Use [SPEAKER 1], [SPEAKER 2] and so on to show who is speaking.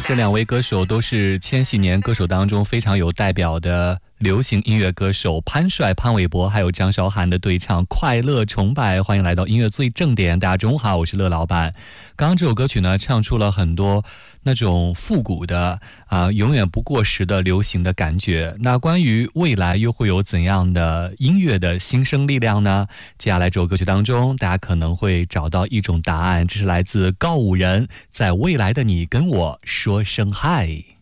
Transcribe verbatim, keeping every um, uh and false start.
[SPEAKER 1] 这两位歌手都是千禧年歌手当中非常有代表的流行音乐歌手，潘帅、潘玮柏还有张韶涵的对唱《快乐崇拜》。欢迎来到音乐最正点，大家中午好，我是乐老板。刚刚这首歌曲呢，唱出了很多那种复古的啊、呃，永远不过时的流行的感觉。那关于未来又会有怎样的音乐的新生力量呢？接下来这首歌曲当中，大家可能会找到一种答案，这是来自告五人，在未来的你跟我说声嗨。